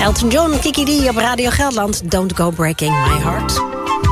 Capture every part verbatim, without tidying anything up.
Elton John, Kiki D op Radio Gelderland. Don't go breaking my heart.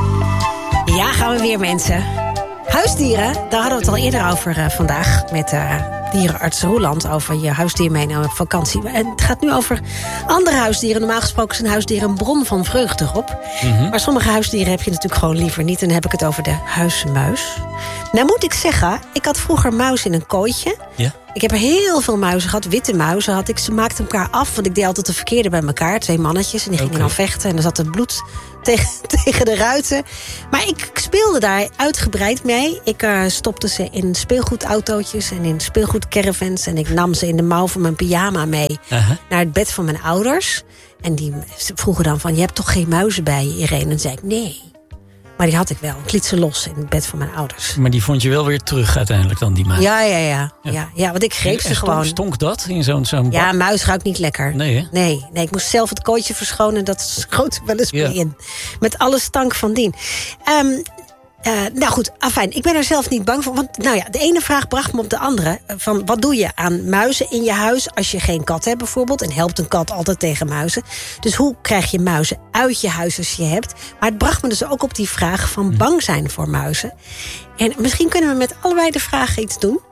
Ja, gaan we weer, mensen. Huisdieren, daar hadden we het al eerder over uh, vandaag... met uh, dierenarts Roeland over je huisdier meenemen op vakantie. En het gaat nu over andere huisdieren. Normaal gesproken zijn huisdieren een bron van vreugde, Rob. Mm-hmm. Maar sommige huisdieren heb je natuurlijk gewoon liever niet. En dan heb ik het over de huismuis. Nou moet ik zeggen, ik had vroeger muis in een kooitje. Ja. Ik heb er heel veel muizen gehad, witte muizen had ik. Ze maakten elkaar af, want ik deed altijd de verkeerde bij elkaar. Twee mannetjes, en die gingen okay. dan vechten. En dan zat er bloed tegen, tegen de ruiten. Maar ik speelde daar uitgebreid mee. Ik uh, stopte ze in speelgoedautootjes en in speelgoedcaravans. En ik nam ze in de mouw van mijn pyjama mee uh-huh. naar het bed van mijn ouders. En die vroegen dan van, je hebt toch geen muizen bij je, Irene? En dan zei ik, nee. Maar die had ik wel. Ik liet ze los in het bed van mijn ouders. Maar die vond je wel weer terug uiteindelijk dan, die muis? Ja, ja, ja. ja. ja, ja want ik greep en, ze en stonk, gewoon. Stonk dat in zo'n zo'n bak? Ja, muis ruikt niet lekker. Nee, hè? Nee, nee, ik moest zelf het kooitje verschonen. Dat schoot wel eens mee in. Met alle stank van dien. Um, Uh, nou goed, afijn, ik ben er zelf niet bang voor. Want nou ja, de ene vraag bracht me op de andere. Van wat doe je aan muizen in je huis als je geen kat hebt bijvoorbeeld? En helpt een kat altijd tegen muizen? Dus hoe krijg je muizen uit je huis als je hebt? Maar het bracht me dus ook op die vraag van bang zijn voor muizen. En misschien kunnen we met allebei de vragen iets doen.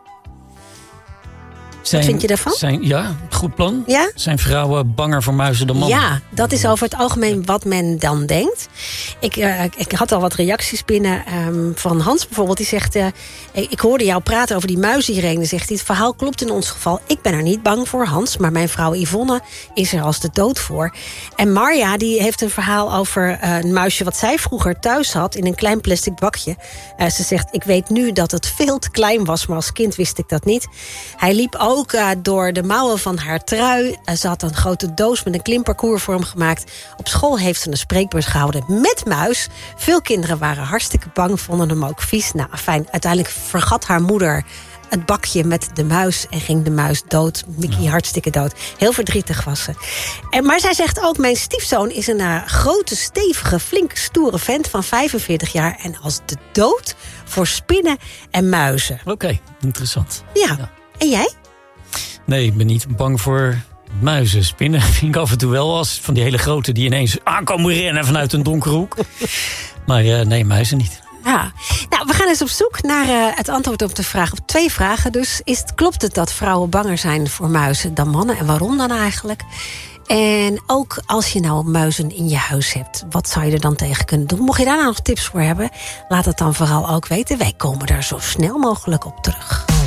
Zijn, Wat vind je daarvan? Zijn, ja, goed plan. Ja? Zijn vrouwen banger voor muizen dan mannen? Ja, dat is over het algemeen wat men dan denkt. Ik, uh, ik had al wat reacties binnen um, van Hans bijvoorbeeld. Die zegt, uh, ik hoorde jou praten over die muizen, Irene. Zegt hij, het verhaal klopt in ons geval. Ik ben er niet bang voor, Hans. Maar mijn vrouw Yvonne is er als de dood voor. En Marja, die heeft een verhaal over uh, een muisje wat zij vroeger thuis had in een klein plastic bakje. Uh, ze zegt, ik weet nu dat het veel te klein was, maar als kind wist ik dat niet. Hij liep ook Ook uh, door de mouwen van haar trui. Uh, ze had een grote doos met een klimparcours voor hem gemaakt. Op school heeft ze een spreekbeurt gehouden met muis. Veel kinderen waren hartstikke bang, vonden hem ook vies. Nou, fijn. Uiteindelijk vergat haar moeder het bakje met de muis en ging de muis dood. Mickey ja. hartstikke dood. Heel verdrietig was ze. En, maar zij zegt ook, mijn stiefzoon is een uh, grote, stevige, flink stoere vent van vijfenveertig jaar. En als de dood voor spinnen en muizen. Oké, okay, interessant. Ja. ja. En jij? Nee, ik ben niet bang voor muizen. Spinnen vind ik af en toe wel als van die hele grote die ineens aankomen rennen vanuit een donkere hoek. Maar uh, nee, muizen niet. Ja, nou, we gaan eens op zoek naar uh, het antwoord op de vraag. Op twee vragen dus. Is het, klopt het dat vrouwen banger zijn voor muizen dan mannen? En waarom dan eigenlijk? En ook als je nou muizen in je huis hebt, wat zou je er dan tegen kunnen doen? Mocht je daar nou nog tips voor hebben, laat het dan vooral ook weten. Wij komen daar zo snel mogelijk op terug.